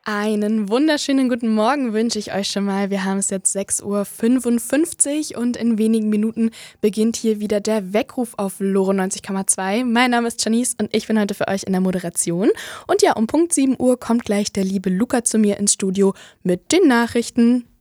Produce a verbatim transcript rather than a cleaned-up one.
Einen wunderschönen guten Morgen wünsche ich euch schon mal. Wir haben es jetzt sechs Uhr fünfundfünfzig und in wenigen Minuten beginnt hier wieder der Weckruf auf Loro neunzig Komma zwei. Mein Name ist Janice und ich bin heute für euch in der Moderation. Und ja, um Punkt sieben Uhr kommt gleich der liebe Luca zu mir ins Studio mit den Nachrichten.